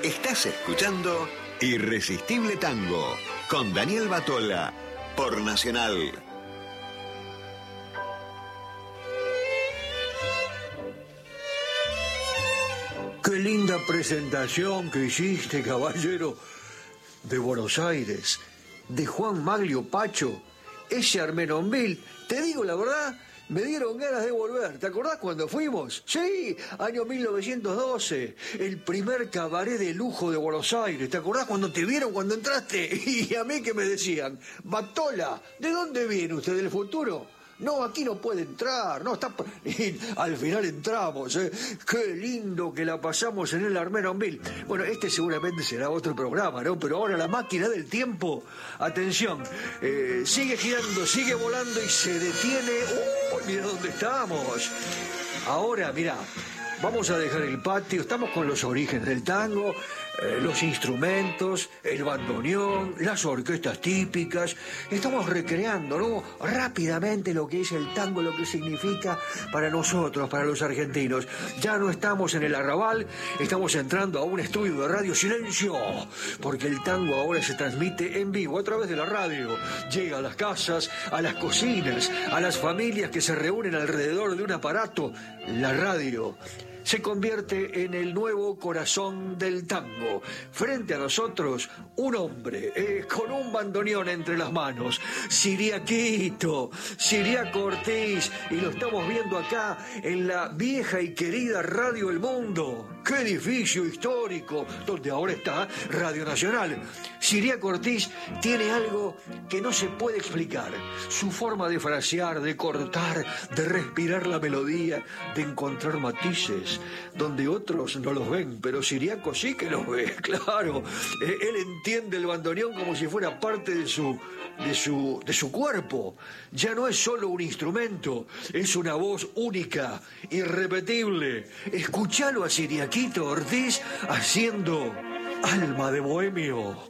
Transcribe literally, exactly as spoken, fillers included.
Estás escuchando Irresistible Tango con Daniel Batola por Nacional. Qué linda presentación que hiciste, caballero, de Buenos Aires, de Juan Maglio Pacho, ese Armenonville. Te digo la verdad, me dieron ganas de volver. ¿Te acordás cuando fuimos? Sí, año mil novecientos doce, el primer cabaret de lujo de Buenos Aires. ¿Te acordás cuando te vieron cuando entraste? Y a mí que me decían, Batola, ¿de dónde viene usted, del futuro? No, aquí no puede entrar, no está... Y al final entramos, ¿eh? Qué lindo que la pasamos en el Armenonville. Bueno, este seguramente será otro programa, ¿no? Pero ahora la máquina del tiempo, atención, eh, sigue girando, sigue volando y se detiene. ¡Oh, mira dónde estamos! Ahora, mira, vamos a dejar el patio, estamos con los orígenes del tango, eh, los instrumentos, el bandoneón, las orquestas típicas. Estamos recreando, ¿no?, rápidamente lo que es el tango, lo que significa para nosotros, para los argentinos. Ya no estamos en el arrabal, estamos entrando a un estudio de Radio Silencio, porque el tango ahora se transmite en vivo a través de la radio. Llega a las casas, a las cocinas, a las familias que se reúnen alrededor de un aparato, la radio. Se convierte en el nuevo corazón del tango. Frente a nosotros, un hombre eh, con un bandoneón entre las manos. Siriaquito, Siriaco Ortiz, y lo estamos viendo acá en la vieja y querida Radio El Mundo. ¡Qué edificio histórico! Donde ahora está Radio Nacional. Siriaco Ortiz tiene algo que no se puede explicar. Su forma de frasear, de cortar, de respirar la melodía, de encontrar matices donde otros no los ven, pero Siriaco sí que los ve, claro. Eh, él entiende el bandoneón como si fuera parte de su, de su, de su cuerpo. Ya no es solo un instrumento, es una voz única, irrepetible. Escuchalo a Siriaquito Ortiz haciendo Alma de Bohemio.